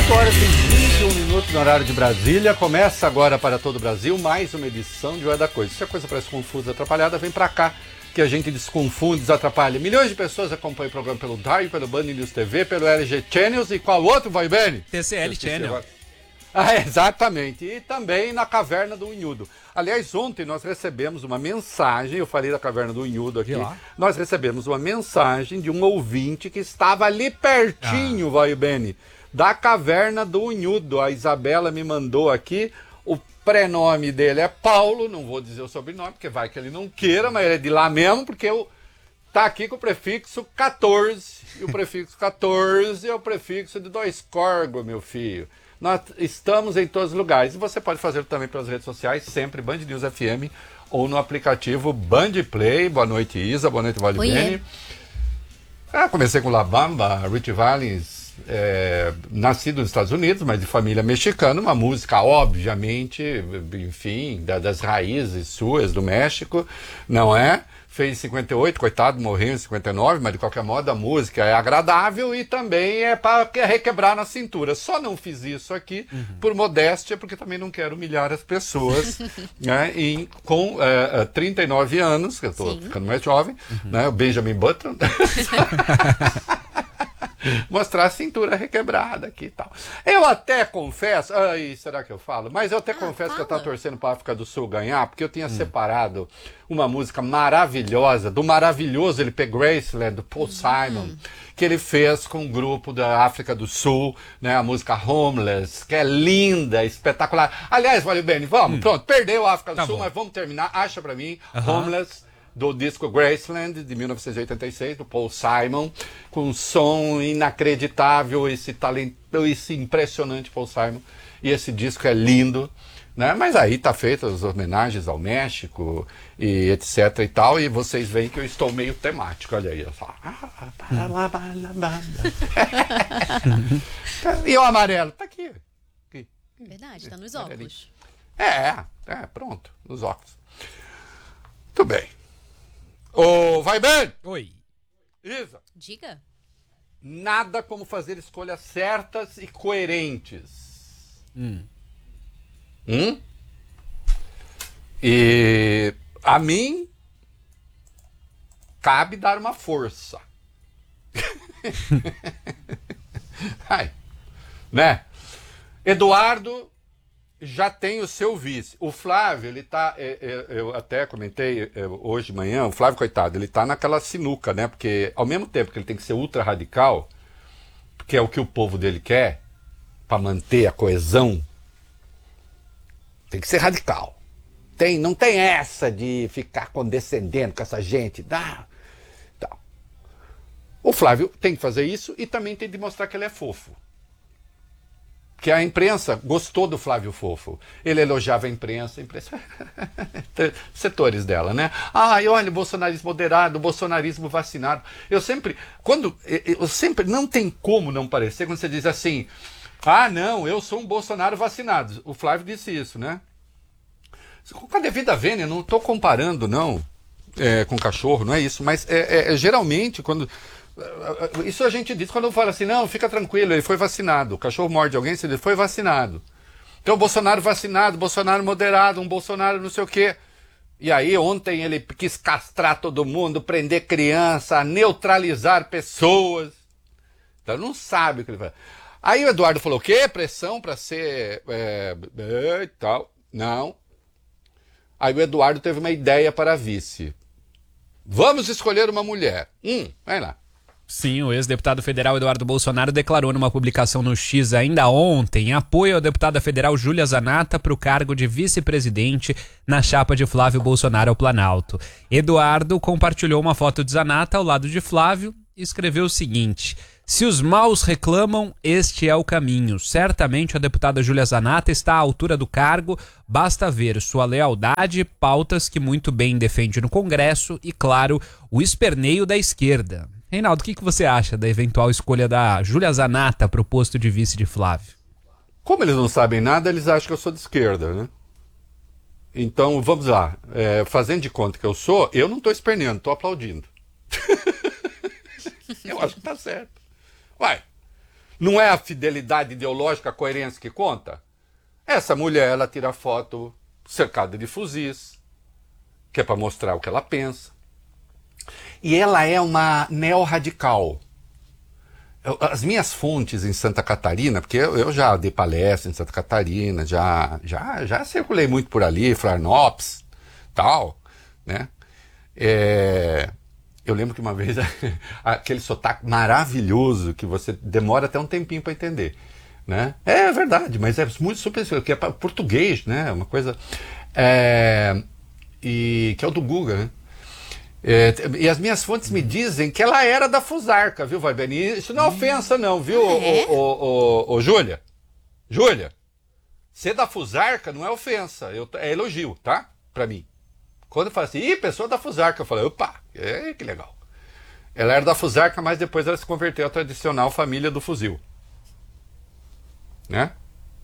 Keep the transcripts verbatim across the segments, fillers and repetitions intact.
oito horas e vinte e um minutos no horário de Brasília. Começa agora para todo o Brasil mais uma edição de O É da Coisa. Se a coisa parece confusa, atrapalhada, vem pra cá que a gente desconfunde, desatrapalha. Milhões de pessoas acompanham o programa pelo D A I, pelo Band News T V, pelo L G Channels e qual outro, vai bem? T C L Channel. Ah, exatamente. E também na Caverna do Unhudo. Aliás, ontem nós recebemos uma mensagem, eu falei da Caverna do Unhudo aqui, nós recebemos uma mensagem de um ouvinte que estava ali pertinho, ah. vai Beni, da Caverna do Unhudo. A Isabela me mandou aqui, o prenome dele é Paulo, não vou dizer o sobrenome, porque vai que ele não queira, mas ele é de lá mesmo, porque eu... Tá aqui com o prefixo quatorze, e o prefixo quatorze é o prefixo de dois corgos, meu filho. Nós estamos em todos os lugares. E você pode fazer também pelas redes sociais, sempre Band News F M ou no aplicativo Band Play. Boa noite, Isa. Boa noite, Valibene. Ah, comecei com La Bamba, Rich Valens, é, nascido nos Estados Unidos, mas de família mexicana. Uma música, obviamente, enfim, da, das raízes suas do México, não é? Fez cinquenta e oito, coitado, morreu em cinquenta e nove, mas de qualquer modo a música é agradável e também é para requebrar na cintura. Só não fiz isso aqui uhum. por modéstia, porque também não quero humilhar as pessoas. né, e com é, trinta e nove anos, que eu estou ficando mais jovem, uhum. né, o Benjamin Button, mostrar a cintura requebrada aqui e tal. Eu até confesso, ai, será que eu falo? Mas eu até ah, confesso fala. que eu estava torcendo para a África do Sul ganhar, porque eu tinha hum. separado uma música maravilhosa, do maravilhoso L P Graceland, do Paul hum. Simon, que ele fez com um grupo da África do Sul, né, a música Homeless, que é linda, espetacular. Aliás, valeu bem, vamos, hum. pronto, perdeu a África do tá Sul, bom. mas vamos terminar, acha para mim, uh-huh. Homeless, do disco Graceland, de mil novecentos e oitenta e seis, do Paul Simon, com um som inacreditável, esse talento, esse impressionante Paul Simon, e esse disco é lindo, né? Mas aí tá feito as homenagens ao México, e etc e tal, e vocês veem que eu estou meio temático, olha aí, eu só... E o amarelo? Tá aqui. aqui. Verdade, tá nos óculos. É, é, pronto, nos óculos. Muito bem. Ô, vai bem? Oi. Isa. Diga. Nada como fazer escolhas certas e coerentes. Hum. Hum? E a mim cabe dar uma força. Ai, né? Eduardo já tem o seu vice. O Flávio, ele tá, é, é, eu até comentei é, hoje de manhã, o Flávio, coitado, ele tá naquela sinuca, né? Porque ao mesmo tempo que ele tem que ser ultra radical, porque é o que o povo dele quer, para manter a coesão, tem que ser radical. Tem, não tem essa de ficar condescendendo com essa gente. Dá, tá. O Flávio tem que fazer isso e também tem de mostrar que ele é fofo. Que a imprensa gostou do Flávio Fofo. Ele elogiava a imprensa, a imprensa... setores dela, né? Ah, e olha, o bolsonarismo moderado, o bolsonarismo vacinado. Eu sempre, quando, eu sempre, não tem como não parecer, quando você diz assim, ah, não, eu sou um Bolsonaro vacinado. O Flávio disse isso, né? Com a devida vênia, não estou comparando, não, é, com cachorro, não é isso, mas é, é, é, geralmente, quando... Isso a gente diz quando fala assim, não, fica tranquilo, ele foi vacinado. O cachorro morde alguém, ele foi vacinado. Então, Bolsonaro vacinado, Bolsonaro moderado, um Bolsonaro não sei o quê. E aí, ontem ele quis castrar todo mundo, prender criança, neutralizar pessoas. Então, não sabe o que ele faz. Aí o Eduardo falou, o quê? Pressão para ser... É, é, tal. Não. Aí o Eduardo teve uma ideia para a vice. Vamos escolher uma mulher. Hum, vai lá. Sim, o ex-deputado federal Eduardo Bolsonaro declarou numa publicação no X ainda ontem apoio à deputada federal Júlia Zanatta para o cargo de vice-presidente na chapa de Flávio Bolsonaro ao Planalto. Eduardo compartilhou uma foto de Zanatta ao lado de Flávio e escreveu o seguinte: se os maus reclamam, este é o caminho. Certamente a deputada Júlia Zanatta está à altura do cargo, basta ver sua lealdade, pautas que muito bem defende no Congresso e, claro, o esperneio da esquerda. Reinaldo, o que, que você acha da eventual escolha da Júlia Zanatta para o posto de vice de Flávio? Como eles não sabem nada, eles acham que eu sou de esquerda, né? Então, vamos lá. É, fazendo de conta que eu sou, eu não estou esperneando, estou aplaudindo. Eu acho que tá certo. Uai, Não é a fidelidade ideológica, a coerência que conta? Essa mulher, ela tira foto cercada de fuzis, que é para mostrar o que ela pensa. E ela é uma neo-radical. As minhas fontes em Santa Catarina, porque eu, eu já dei palestra em Santa Catarina, já, já, já circulei muito por ali, Florianópolis, tal, né? É, eu lembro que uma vez, aquele sotaque maravilhoso que você demora até um tempinho para entender, né? É verdade, mas é muito super, que é português, né? Uma coisa, é, e que é o do Guga, né? É, e as minhas fontes me dizem que ela era da Fusarca, viu, Varbeni? Isso não é ofensa, não, viu, é? ô, ô, ô, ô, Júlia? Júlia, ser da Fusarca não é ofensa, eu, é elogio, tá? Pra mim. Quando eu falo assim, ih, pessoa da Fusarca, eu falei, opa, é, que legal. Ela era da Fusarca, mas depois ela se converteu à tradicional família do fuzil. Né?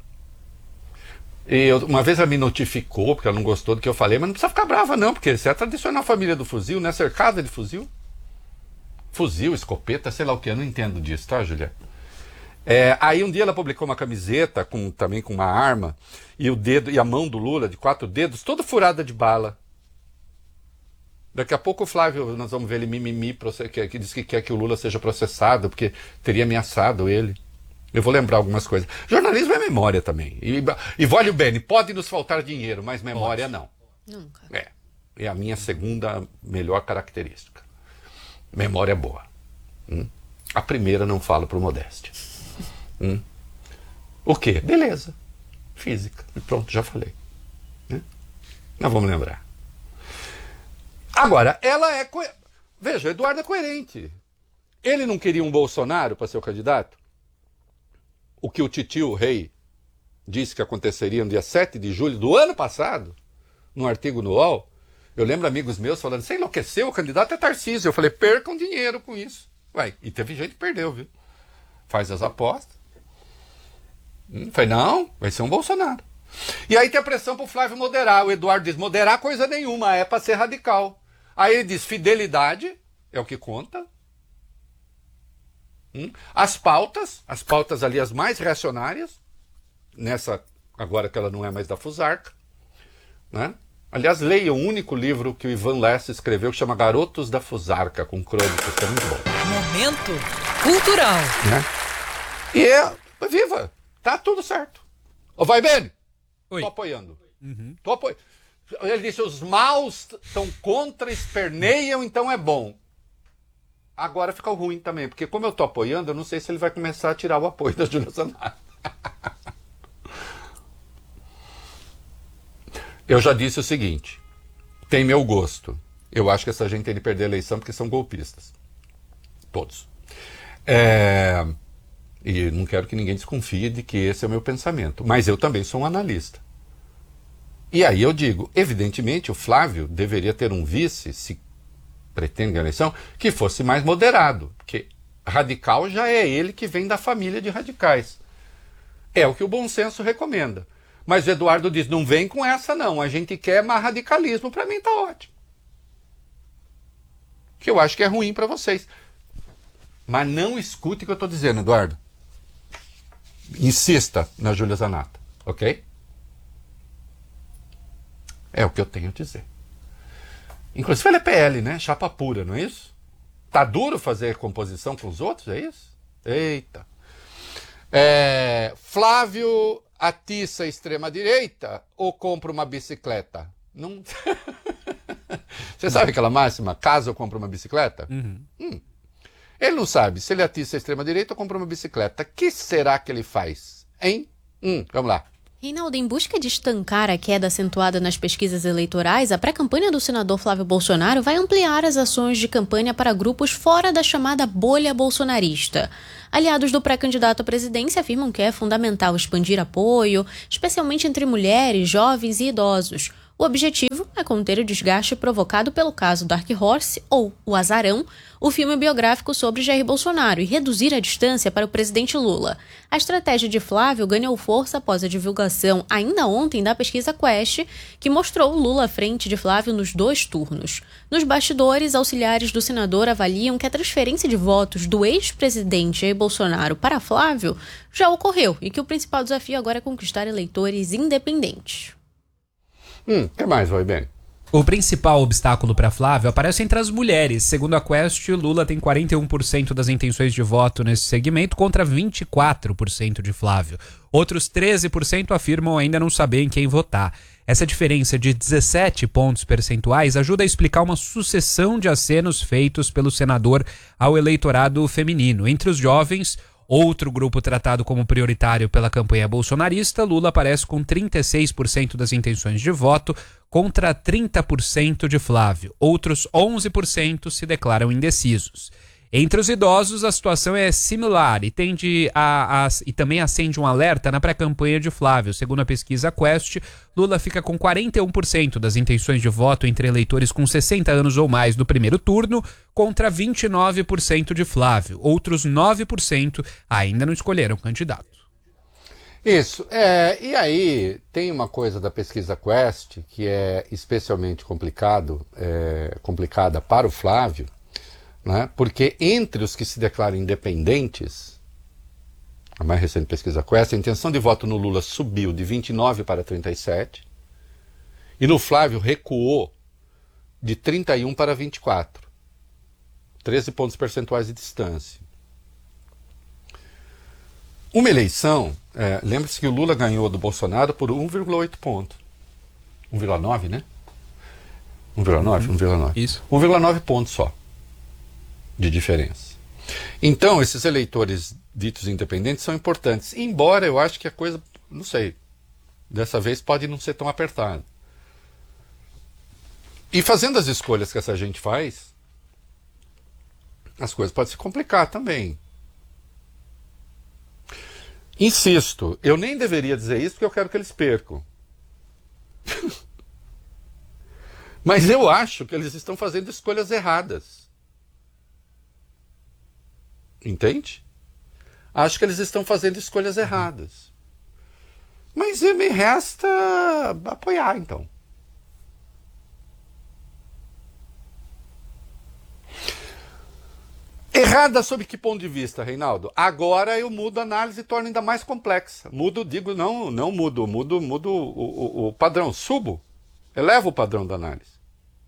E eu, uma vez ela me notificou, porque ela não gostou do que eu falei, mas não precisa ficar brava não, porque você é a tradicional família do fuzil, não é cercada de fuzil? Fuzil, escopeta, sei lá o que, eu não entendo disso, tá, Julia? É, aí um dia ela publicou uma camiseta, com, também com uma arma, e o dedo e a mão do Lula, de quatro dedos, toda furada de bala. Daqui a pouco o Flávio, nós vamos ver ele mimimi, que, que diz que quer que o Lula seja processado, porque teria ameaçado ele. Eu vou lembrar algumas coisas. Jornalismo é memória também. E, e voglio bene, pode nos faltar dinheiro, mas memória pode. Não. Nunca. É. É a minha segunda melhor característica. Memória boa. Hum? A primeira não falo por modéstia. Hum? O quê? Beleza. Física. E pronto, já falei. Né? Não vamos lembrar. Agora, ela é... Co... Veja, o Eduardo é coerente. Ele não queria um Bolsonaro para ser o candidato? O que o titio Rei disse que aconteceria no dia sete de julho do ano passado, num artigo no U O L, eu lembro amigos meus falando, você enlouqueceu, o candidato é Tarcísio. Eu falei, percam dinheiro com isso. Ué, e teve gente que perdeu, viu? Faz as apostas. Hum, falei, não, vai ser um Bolsonaro. E aí tem a pressão pro Flávio moderar. O Eduardo diz, moderar coisa nenhuma, é para ser radical. Aí ele diz, fidelidade é o que conta. Hum? As pautas, as pautas ali as mais reacionárias, nessa, agora que ela não é mais da Fusarca, né? Aliás, leia o único livro que o Ivan Lessa escreveu, que chama Garotos da Fusarca, com crônicas, que é muito bom. Momento cultural. Né? E é, viva, tá tudo certo. Ô, vai bem? Oi. Tô apoiando. Uhum. Tô apoiando. Ele disse, os maus estão contra, esperneiam, então é bom. Agora fica ruim também, porque como eu tô apoiando, eu não sei se ele vai começar a tirar o apoio da Júlia Zanata. Eu já disse o seguinte, tem meu gosto. Eu acho que essa gente tem de perder a eleição porque são golpistas. Todos. É... E não quero que ninguém desconfie de que esse é o meu pensamento. Mas eu também sou um analista. E aí eu digo, evidentemente o Flávio deveria ter um vice, se pretende a eleição, que fosse mais moderado, porque radical já é ele que vem da família de radicais. É o que o bom senso recomenda. Mas o Eduardo diz, não vem com essa não, a gente quer mais radicalismo, para mim tá ótimo. Que eu acho que é ruim para vocês. Mas não escute o que eu estou dizendo, Eduardo. Insista na Júlia Zanata, ok? É o que eu tenho a dizer. Inclusive ele é P L, né? Chapa pura, não é isso? Tá duro fazer composição com os outros, é isso? Eita. É, Flávio atiça a extrema-direita ou compra uma bicicleta? Não... Você sabe aquela máxima? Caso eu compre uma bicicleta? Uhum. Hum. Ele não sabe se ele atiça a extrema-direita ou compra uma bicicleta. O que será que ele faz? Hein? Hum, vamos lá. Reinaldo, em busca de estancar a queda acentuada nas pesquisas eleitorais, a pré-campanha do senador Flávio Bolsonaro vai ampliar as ações de campanha para grupos fora da chamada bolha bolsonarista. Aliados do pré-candidato à presidência afirmam que é fundamental expandir apoio, especialmente entre mulheres, jovens e idosos. O objetivo é conter o desgaste provocado pelo caso Dark Horse, ou O Azarão, o filme biográfico sobre Jair Bolsonaro, e reduzir a distância para o presidente Lula. A estratégia de Flávio ganhou força após a divulgação, ainda ontem, da pesquisa Quest, que mostrou Lula à frente de Flávio nos dois turnos. Nos bastidores, auxiliares do senador avaliam que a transferência de votos do ex-presidente Jair Bolsonaro para Flávio já ocorreu e que o principal desafio agora é conquistar eleitores independentes. Hum, o que mais, vai bem? O principal obstáculo para Flávio aparece entre as mulheres. Segundo a Quest, Lula tem quarenta e um por cento das intenções de voto nesse segmento contra vinte e quatro por cento de Flávio. Outros treze por cento afirmam ainda não saber em quem votar. Essa diferença de dezessete pontos percentuais ajuda a explicar uma sucessão de acenos feitos pelo senador ao eleitorado feminino. Entre os jovens, outro grupo tratado como prioritário pela campanha bolsonarista, Lula aparece com trinta e seis por cento das intenções de voto contra trinta por cento de Flávio. Outros onze por cento se declaram indecisos. Entre os idosos, a situação é similar e, tende a, a, e também acende um alerta na pré-campanha de Flávio. Segundo a pesquisa Quest, Lula fica com quarenta e um por cento das intenções de voto entre eleitores com sessenta anos ou mais no primeiro turno, contra vinte e nove por cento de Flávio. Outros nove por cento ainda não escolheram candidato. Isso. É, e aí tem uma coisa da pesquisa Quest que é especialmente complicado, é, complicada para o Flávio, né? Porque entre os que se declaram independentes, a mais recente pesquisa Quest, a intenção de voto no Lula subiu de vinte e nove para trinta e sete e no Flávio recuou de trinta e um para vinte e quatro. treze pontos percentuais de distância. Uma eleição, é, lembre-se que o Lula ganhou do Bolsonaro por um vírgula oito ponto. um vírgula nove, né? um vírgula nove? um vírgula nove. Isso. um vírgula nove pontos só de diferença. Então, esses eleitores ditos independentes são importantes, embora eu acho que a coisa, não sei, dessa vez pode não ser tão apertada. E fazendo as escolhas que essa gente faz, as coisas podem se complicar também. Insisto, eu nem deveria dizer isso porque eu quero que eles percam. Mas eu acho que eles estão fazendo escolhas erradas. Entende? Acho que eles estão fazendo escolhas erradas. Mas me resta apoiar, então. Errada sob que ponto de vista, Reinaldo? Agora eu mudo a análise e torno ainda mais complexa. Mudo, digo, não, não mudo, mudo, mudo o, o, o padrão, subo, elevo o padrão da análise.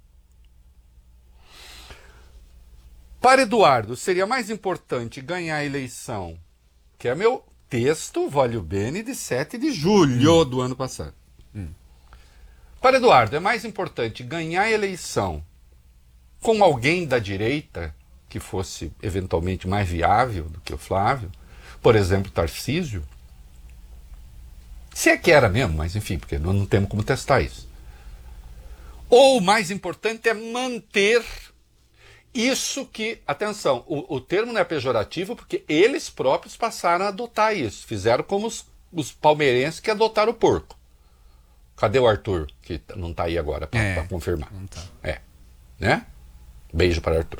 Para Eduardo, seria mais importante ganhar a eleição, que é meu texto, Voglio Bene, de sete de julho do ano passado. Hum. Para Eduardo, é mais importante ganhar a eleição com alguém da direita, que fosse eventualmente mais viável do que o Flávio, por exemplo, Tarcísio, se é que era mesmo, mas enfim, porque não, não temos como testar isso. Ou o mais importante é manter isso que, atenção, o, o termo não é pejorativo porque eles próprios passaram a adotar isso, fizeram como os, os palmeirenses que adotaram o porco. Cadê o Arthur, que não está aí agora para é, confirmar? Não tá. É, né? Beijo para Arthur.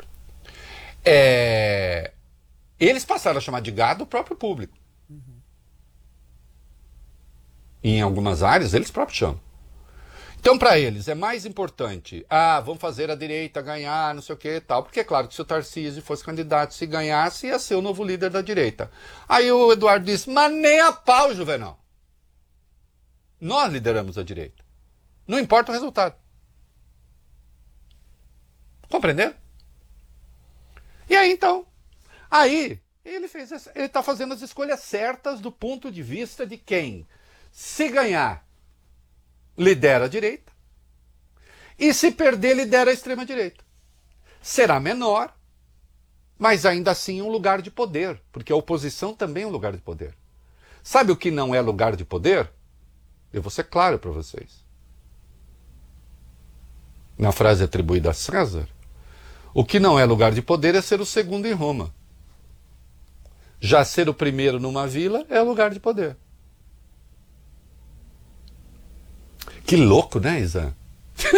É, eles passaram a chamar de gado o próprio público. Uhum. E em algumas áreas eles próprios chamam. Então, para eles, é mais importante, ah, vamos fazer a direita ganhar, não sei o que e tal, porque é claro que se o Tarcísio fosse candidato, se ganhasse, ia ser o novo líder da direita. Aí o Eduardo disse, mas nem a pau, Juvenal. Nós lideramos a direita. Não importa o resultado. Compreendeu? E aí, então, aí, ele fez essa, ele está fazendo as escolhas certas do ponto de vista de quem, se ganhar, lidera a direita, e se perder, lidera a extrema-direita. Será menor, mas ainda assim um lugar de poder, porque a oposição também é um lugar de poder. Sabe o que não é lugar de poder? Eu vou ser claro para vocês. Na frase atribuída a César, o que não é lugar de poder é ser o segundo em Roma. Já ser o primeiro numa vila é lugar de poder. Que louco, né, Isa?